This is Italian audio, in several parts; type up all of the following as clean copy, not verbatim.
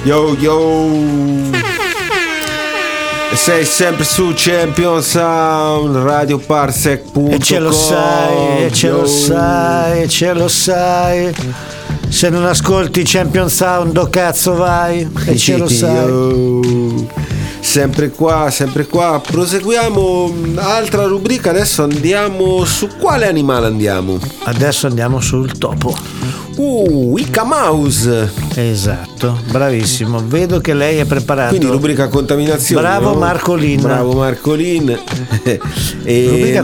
Yo yo. Sei sempre su Champion Sound, Radio Parsec.com. E ce lo sai, e ce lo sai, e ce lo sai. Se non ascolti Champion Sound, do cazzo vai? E ce lo sai. Yo. Sempre qua. Proseguiamo altra rubrica. Adesso andiamo su quale animale andiamo? Adesso andiamo sul topo. Ica Mouse. Esatto, bravissimo. Vedo che lei è preparato. Quindi rubrica contaminazione. Bravo, no? Marcolin. Bravo Marcolin. Rubrica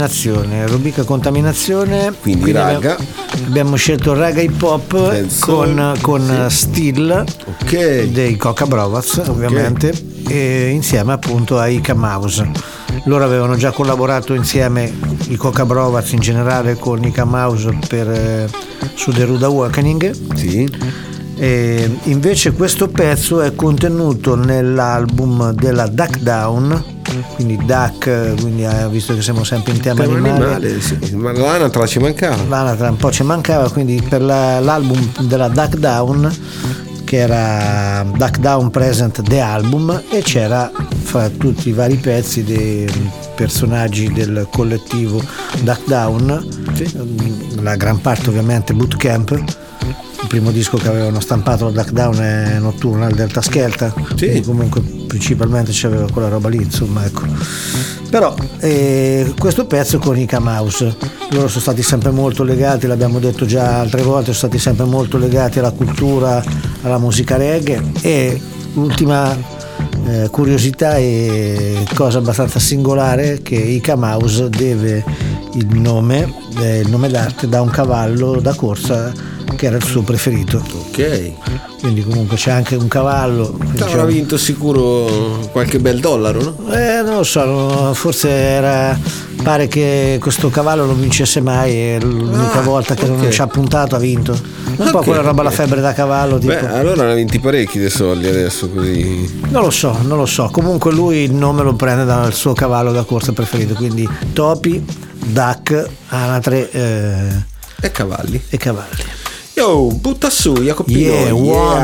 contaminazione. Quindi raga. Abbiamo scelto raga hip hop con sì. Still, okay. Dei Coca Brothers, ovviamente, e insieme appunto a Ica Mouse. Loro avevano già collaborato insieme, i Coca Brothers in generale, con Ica Mouse su The Rude Awakening. Sì. E invece questo pezzo è contenuto nell'album della Duck Down, quindi Duck, quindi visto che siamo sempre in tema animale, sì. Ma l'anatra ci mancava. L'anatra un po' ci mancava, quindi per l'album della Duck Down, che era Duck Down Present The Album, e c'era fra tutti i vari pezzi dei personaggi del collettivo Duck Down, sì. La gran parte ovviamente Bootcamp. Il primo disco che avevano stampato la Duck Down è Notturna, il Delta Skelta, sì. Quindi comunque principalmente c'aveva quella roba lì, insomma, ecco. Però questo pezzo con Ica Mouse, loro sono stati sempre molto legati, l'abbiamo detto già altre volte, sono stati sempre molto legati alla cultura, alla musica reggae, e l'ultima curiosità e cosa abbastanza singolare, che Ica Mouse deve il nome d'arte da un cavallo da corsa che era il suo preferito. Ok. Quindi comunque c'è anche un cavallo. Avrà vinto sicuro qualche bel dollaro, no? Non lo so, forse pare che questo cavallo non vincesse mai, e l'unica volta che non ci ha puntato ha vinto. Un po' quella roba, la febbre da cavallo tipo. Beh, allora ne ha vinti parecchi dei soldi adesso, così. Non lo so. Comunque lui il nome lo prende dal suo cavallo da corsa preferito, quindi topi, duck, anatre e cavalli. Yo, butta su Jacopino. Yeah, 1,